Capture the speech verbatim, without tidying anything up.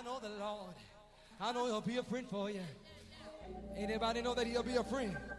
know the Lord. I know he'll be a friend for you. Anybody know that he'll be a friend?